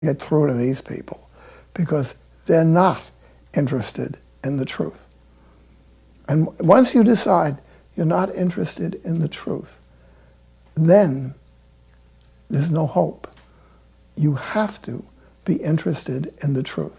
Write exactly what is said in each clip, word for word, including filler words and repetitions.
get through to these people because they're not interested in the truth. And once you decide you're not interested in the truth, then there's no hope. You have to be interested in the truth.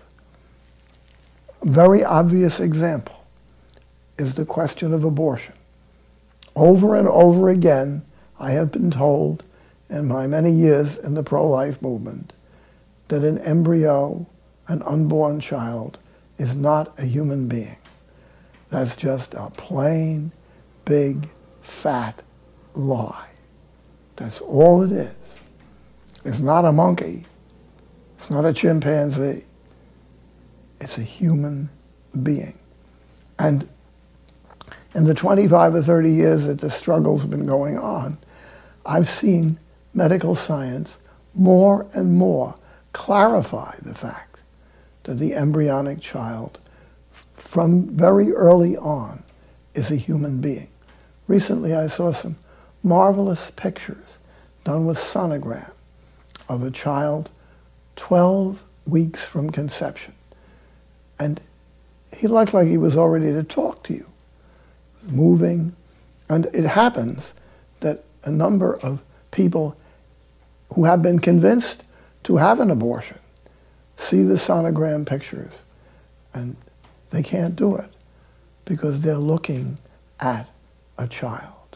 A very obvious example is the question of abortion. Over and over again, I have been told in my many years in the pro-life movement that an embryo, an unborn child, is not a human being. That's just a plain, big, fat lie. That's all it is. It's not a monkey. It's not a chimpanzee. It's a human being. And in the twenty-five or thirty years that the struggle's been going on, I've seen medical science more and more clarify the fact that the embryonic child from very early on is a human being. Recently I saw some marvelous pictures done with sonogram of a child twelve weeks from conception. And he looked like he was all ready to talk to you. He was moving. And it happens that a number of people who have been convinced to have an abortion see the sonogram pictures and they can't do it because they're looking at a child.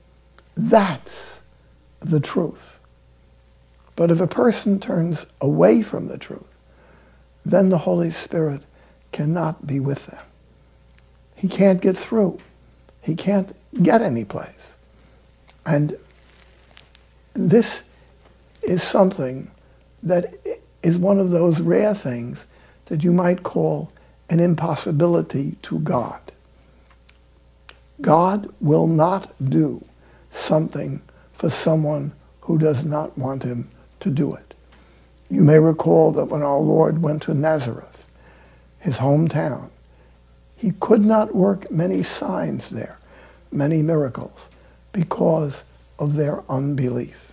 That's the truth. But if a person turns away from the truth, then the Holy Spirit cannot be with them. He can't get through. He can't get any place. And this is something that is one of those rare things that you might call an impossibility to God. God will not do something for someone who does not want him to do it. You may recall that when our Lord went to Nazareth, his hometown, he could not work many signs there, many miracles, because of their unbelief.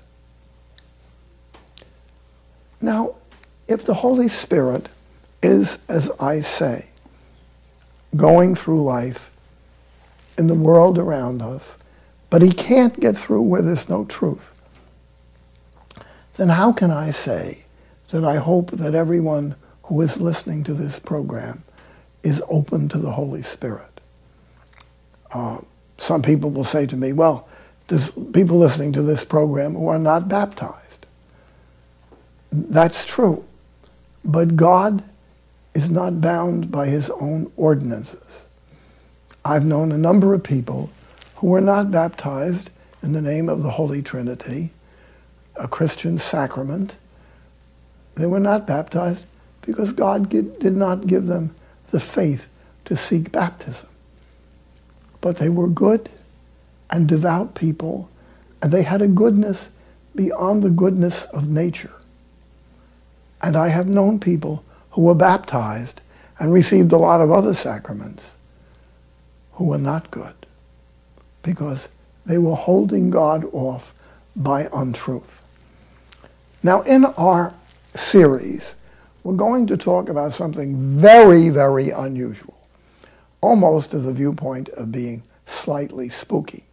Now, if the Holy Spirit is, as I say, going through life in the world around us, but he can't get through where there's no truth, then how can I say that I hope that everyone who is listening to this program is open to the Holy Spirit? Uh, some people will say to me, well, there's people listening to this program who are not baptized. That's true. But God is not bound by his own ordinances. I've known a number of people who were not baptized in the name of the Holy Trinity, a Christian sacrament. They were not baptized because God did not give them the faith to seek baptism. But they were good and devout people, and they had a goodness beyond the goodness of nature. And I have known people who were baptized and received a lot of other sacraments who were not good because they were holding God off by untruth. Now, in our series, we're going to talk about something very, very unusual, almost as a viewpoint of being slightly spooky.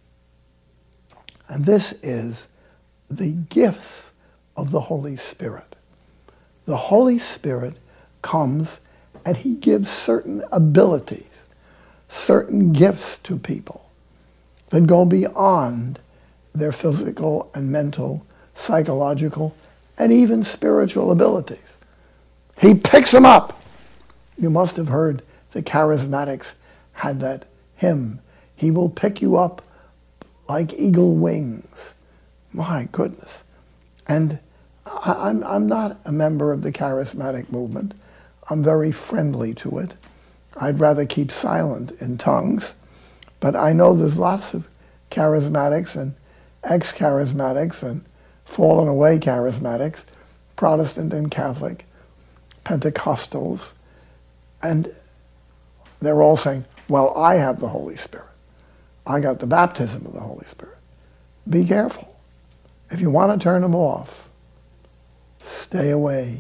And this is the gifts of the Holy Spirit. The Holy Spirit comes and he gives certain abilities, certain gifts to people that go beyond their physical and mental, psychological, and even spiritual abilities. He picks them up. You must have heard the Charismatics had that hymn, he will pick you up like eagle wings. My goodness. And I'm, I'm not a member of the charismatic movement. I'm very friendly to it. I'd rather keep silent in tongues. But I know there's lots of charismatics and ex-charismatics and fallen away charismatics, Protestant and Catholic, Pentecostals, and they're all saying, well, I have the Holy Spirit. I got the baptism of the Holy Spirit. Be careful. If you want to turn them off, stay away